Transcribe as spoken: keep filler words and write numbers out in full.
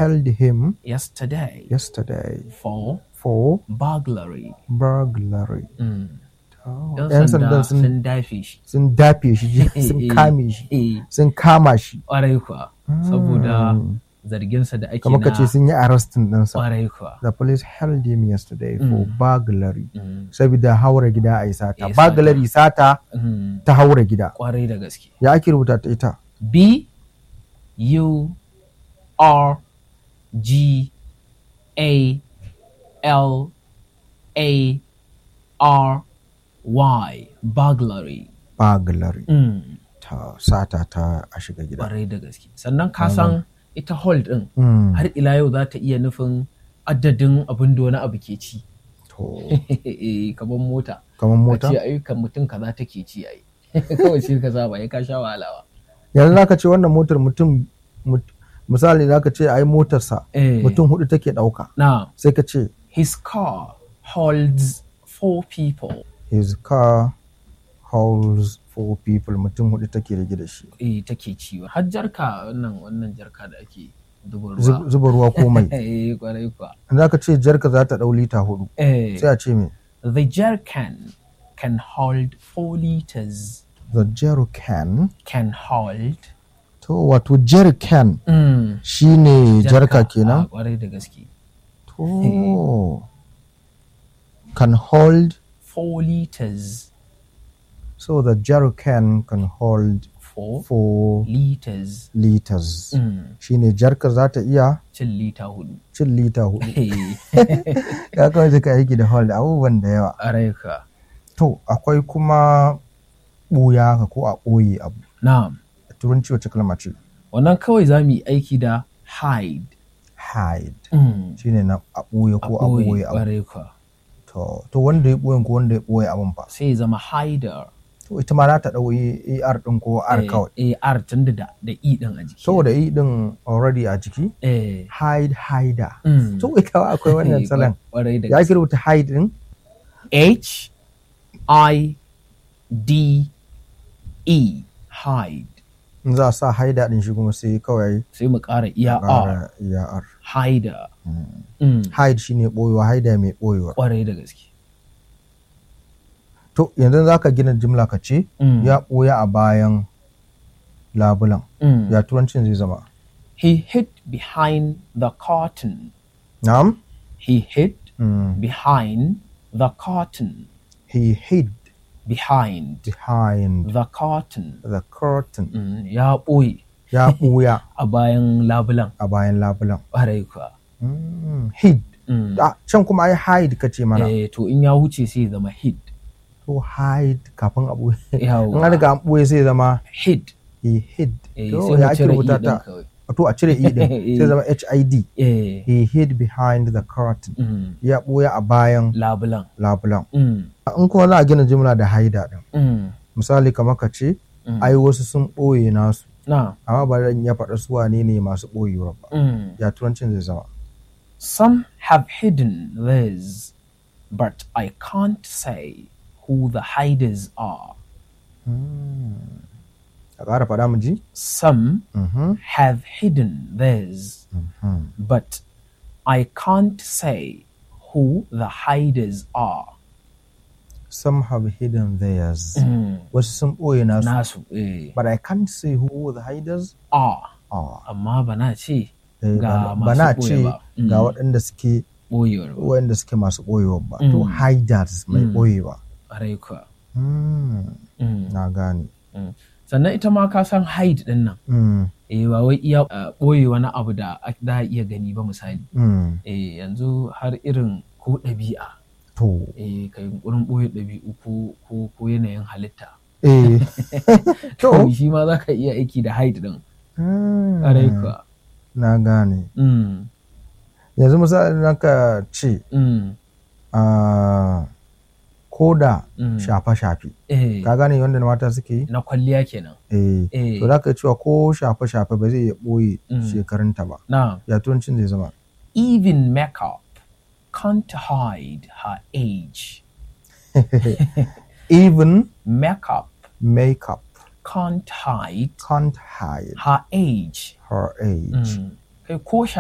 held him yesterday yesterday for for burglary. burglary. Mm. Oh, Yan yan sanda sanda sun sun dafe shi. sun dafe shi sun kame shi Eh, sun kama shi ƙwarai kuwa. Saboda zarginsa da ake kamar ka ce na sun yi arrestin ɗinsa. ƙwarai kuwa. The police held him yesterday for burglary. Mm. Saboda haura gida a yi sata. Eh, sata. Burglary sata Mm. ta haura gida. Ƙwarai da gaske. Ya ake rubuta ta ita? B U R G A L A R Y burglary. Burglary. Mm. Ta sata ta a shiga gida. Ƙwarai da gaske. Sannan ka san ita hold ɗin Mm. har ila yau za ta iya nufin adadin abin da wani abu ke ci. To, Eh, kamar mota. kamar A mota? ce ayyukan mutum kaza take ci ai. Kawai sai ka saba ya ka sha wahala ba. Yanzu za ka ce wannan motar mutum mut- misali za ka ce ai motarsa Eh. mutum hudu take ɗauka. Now, Sai ka ce his car holds four people. his car holds four people, mutum hudu take rage da shi. Eh, take ciwo. Har jarka wannan wannan jarka da ake zuba Zub- ruwa. Zuba ruwa ko mai. Eh, kwarai kuwa. Za ka ce jarka za ta ɗau lita hudu. Eh, Sai a ce me? the jerrycan can hold four liters. The jerrycan. Can hold. To wato jerrycan Mm. shine jarka kenan. Ah, kwarai da gaske. To can hold. Four liters. So the jerrycan can hold Four four liters. liters. Mm. Shine jarka za ta iya Cin lita hudu. cin lita hudu. Eh, Ya kawai ka aiki da hold abubuwan da yawa. kwarai ka. To akwai kuma ɓuya haka ko a ɓoye abu. Na'am. A turanci wace kalma ce? Wannan kawai za mu yi aiki da hide. Hide. Mm. Shine na a ɓoye ko a ɓoye abu. Kwarai ka. To, to wanda ya ɓoye ko wanda ya ɓoye abin fa. Sai ya zama hider. To ita ma za ta ɗau A R ɗin ko R kawai. Eh, R tun da da E din a jiki. Saboda E ɗin already a jiki. Eh. Hide hider. Mm. To ita ma akwai wannan salon. Kwarai da Ya gaske. ki rubuta hide ɗin? H I D E hide. In za a sa hider ɗin shi kuma sai kawai Sai mu ƙara iya R. ƙara iya R. Hider. Mm. Hide shine ɓoyewa, hider mai ɓoyewa. Kwarai da gaske. To yanzu za ka gina jimla ka ce Mm. ya ɓoya a bayan labulan. Mm. Ya turancin zai zama. He hid behind the curtain. Na'am? He hid Mm. behind the curtain. He hid Behind behind the curtain. the curtain. Mm. Ya ɓoye Ya ɓuya a bayan labulan. a bayan labulan. Ƙwarai kuwa. Mm. Hid. Mm. Ah, can kuma ai hide ka ce mana. Eh, to in ya wuce sai ya zama hid. To hide kafin a ɓuya. Yawwa. In an riga an ɓuya sai zama Hid. he hid. Eh, To sai ya mu ake cire E rubuta ɗin ta? kawai. To a cire E ɗin sai zama H I D. Eh. He hid behind the curtain. Mm. Ya ɓuya a bayan Labulan. labulan. Mm. In kuma za a gina jimla da haida ɗin. Mm. Misali kamar ka ce Mm. ai wasu sun ɓoye nasu Na. amma ba zan iya faɗa su wane ne masu ɓoyewa ba. Mm. Ya turancin zai zama. Some have hidden theirs, but I can't say who the hiders are. A ƙara faɗa mu ji? Some Mhm, have hidden theirs, mhm. but I can't say who the hiders are. Some have hidden theirs. Mm. Wasu sun ɓoye nasu. Nasu, eh, But I can't say who the hiders are, are. amma ba na ce Eh, ga ba ba na masu ce ɓoye ba. ga Mm. waɗanda suke ɓoyewar ba. waɗanda suke masu ɓoyewa ba. To Mm. hiders mai Mm. ɓoyewa. Ƙwarai kuwa. Mm, Mm. Na gane. Mm. Sannan ita ma ka san hide ɗin nan. Mm, Eh, ba wai iya uh, ɓoye wani abu da a- za a iya gani ba misali. mm. Eh, yanzu har irin ko ɗabi'a. To, Eh, ka yunƙurin ɓoye ɗabi'u ko, ko, ko yanayin halitta. eh. To, Kawai shi ma za ka iya aiki da hide ɗin. mm, Ƙwarai kuwa. na gane. Mm. Yanzu misali na ka ce Mm. ah, ko da Mm. shafe-shafe. Eh, Ka gane wanda mata suke yi? na kwalliya kenan. Eh. Eh. To za ka cewa ko shafe-shafe ba zai iya ɓoye Mm. shekarunta ba. Na, Ya turancin zai zama. even makeup can't hide her age. Even Makeup makeup can't hide can't hide her age. her age. Mm. Kai ko